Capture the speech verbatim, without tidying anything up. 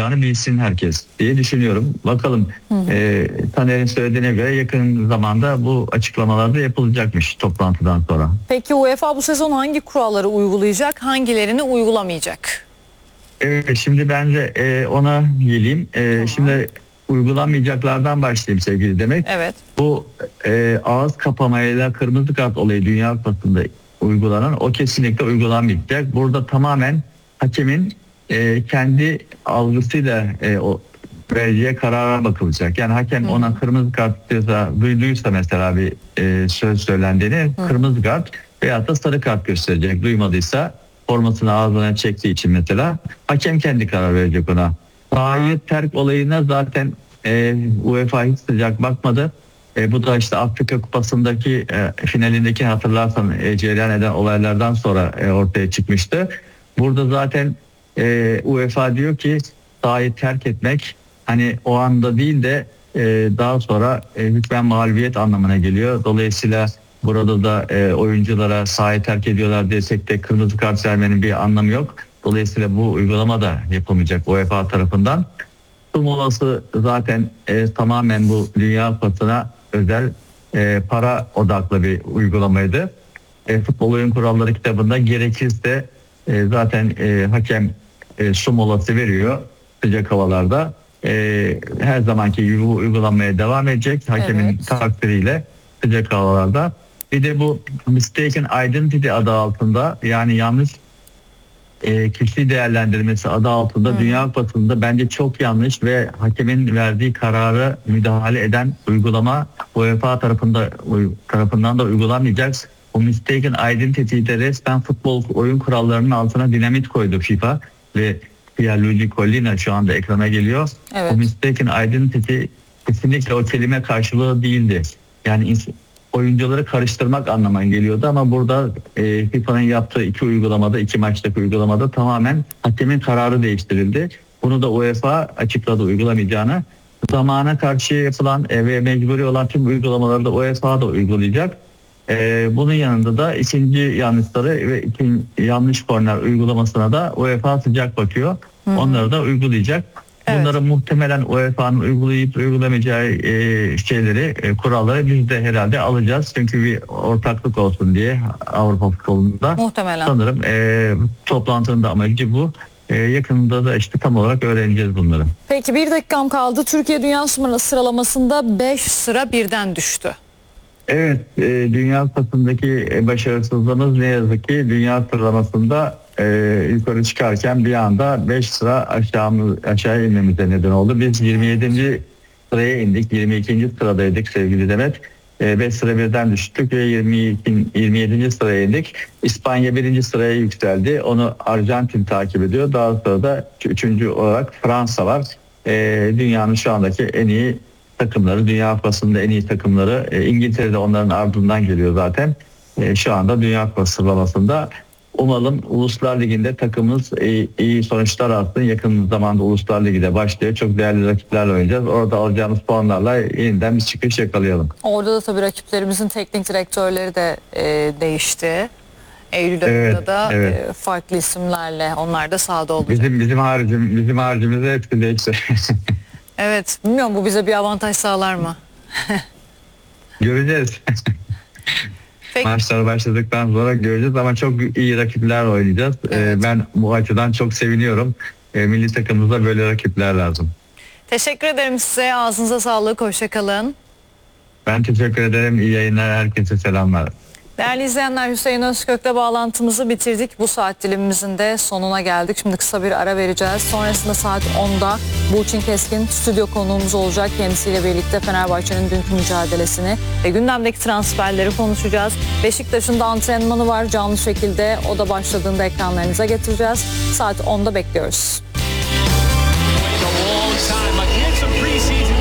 uygulamayacağını bilsin herkes diye düşünüyorum. Bakalım, hı hı. E, Taner'in söylediğine göre yakın zamanda bu açıklamalar da yapılacakmış toplantıdan sonra. Peki UEFA bu sezon hangi kuralları uygulayacak, hangilerini uygulamayacak? Evet, şimdi ben de e, ona geleyim. E, tamam. Şimdi uygulanmayacaklardan başlayayım sevgili Demek. Evet. Bu e, ağız kapamayla kırmızı kart olayı Dünya Kupası'nda uygulanan, o kesinlikle uygulanmayacak. Burada tamamen hakemin e, kendi algısıyla e, o vereceği karara bakılacak. Yani hakem Hı. ona kırmızı kart ceza duyduysa, mesela bir e, söz söylendiğini, Hı. kırmızı kart veyahut da sarı kart gösterecek. Duymadıysa, formasını ağzına çektiği için mesela, hakem kendi karar verecek ona. Sahayı terk olayına zaten e, UEFA hiç sıcak bakmadı. E, bu da işte Afrika Kupası'ndaki e, finalindeki, hatırlarsan e, cereyan eden olaylardan sonra e, ortaya çıkmıştı. Burada zaten e, UEFA diyor ki sahayı terk etmek hani o anda değil de e, daha sonra e, hükmen mağlubiyet anlamına geliyor. Dolayısıyla burada da e, oyunculara sahayı terk ediyorlar desek de kırmızı kart vermenin bir anlamı yok. Dolayısıyla bu uygulama da yapılmayacak UEFA tarafından. Su molası zaten e, tamamen bu Dünya Kupası'na özel e, para odaklı bir uygulamaydı. E, futbol oyun kuralları kitabında gerekirse e, zaten e, hakem e, su molası veriyor sıcak havalarda. E, her zamanki gibi bu uygulanmaya devam edecek hakemin evet. takdiriyle sıcak havalarda. Bir de bu mistaken identity adı altında, yani yanlış e, kişi değerlendirmesi adı altında hmm. Dünya Kupası'nda bence çok yanlış ve hakemin verdiği kararı müdahale eden uygulama UEFA tarafında tarafından da uygulanmayacak. O mistaken identity'de resmen futbol oyun kurallarının altına dinamit koydu FIFA ve Pierluigi Collina şu anda ekrana geliyor. Evet. O mistaken identity kesinlikle o kelime karşılığı değildi. Yani oyuncuları karıştırmak anlamına geliyordu ama burada e, FIFA'nın yaptığı iki uygulamada, iki maçtaki uygulamada tamamen hakemin kararı değiştirildi. Bunu da UEFA açıkladı uygulamayacağını. Zamana karşı yapılan e, ve mecburi olan tüm uygulamaları da UEFA da uygulayacak. E, bunun yanında da ikinci yanlışları ve ikinci yanlış korner uygulamasına da UEFA sıcak bakıyor. Hı-hı. Onları da uygulayacak. Bunları evet. muhtemelen UEFA'nın uygulayıp uygulamayacağı e, şeyleri, e, kuralları biz de herhalde alacağız. Çünkü bir ortaklık olsun diye Avrupa futbolunda. Muhtemelen. Sanırım e, toplantının da amacı bu. E, yakında da işte tam olarak öğreneceğiz bunları. Peki bir dakikam kaldı. Türkiye Dünya sıralamasında beş sıra birden düştü. Evet, e, Dünya Kupası'ndaki başarısızlığımız ne yazık ki Dünya sıralamasında e, yukarı çıkarken bir anda beş sıra aşağı, aşağı inmemize neden oldu. Biz yirmi yedinci sıraya indik, yirmi ikinci sıradaydık sevgili Demet. beş sıra birden düştük ve yirmi iki, yirmi yedinci sıraya indik. İspanya birinci sıraya yükseldi. Onu Arjantin takip ediyor. Daha sonra da üçüncü olarak Fransa var. E, dünyanın şu andaki en iyi takımları, Dünya Kupası'nda en iyi takımları. E, İngiltere'de onların ardından geliyor zaten. E, şu anda Dünya Kupası sıralamasında. Umalım Uluslar Ligi'nde takımımız iyi, iyi sonuçlar alsın. Yakın zamanda Uluslar Ligi'de başlıyor. Çok değerli rakiplerle oynayacağız. Orada alacağımız puanlarla yeniden bir çıkış yakalayalım. Orada da tabii rakiplerimizin teknik direktörleri de e, değişti. Eylül ayında evet, da evet. E, farklı isimlerle onlar da sahada olacak. Bizim bizim haricim bizim haricimizde hepsi değişti. Evet, bilmiyorum bu bize bir avantaj sağlar mı? Göreceğiz. Peki. Maçlar başladıktan sonra göreceğiz ama çok iyi rakipler oynayacağız. Evet. Ee, ben bu açıdan çok seviniyorum. Ee, milli takımımıza böyle rakipler lazım. Teşekkür ederim size. Ağzınıza sağlık. Hoşça kalın. Ben teşekkür ederim. İyi yayınlar. Herkese selamlar. Değerli izleyenler, Hüseyin Özkök'le bağlantımızı bitirdik. Bu saat dilimimizin de sonuna geldik. Şimdi kısa bir ara vereceğiz. Sonrasında saat onda Burçin Keskin stüdyo konuğumuz olacak. Kendisiyle birlikte Fenerbahçe'nin dünkü mücadelesini ve gündemdeki transferleri konuşacağız. Beşiktaş'ın da antrenmanı var canlı şekilde. O da başladığında ekranlarınıza getireceğiz. Saat onda bekliyoruz.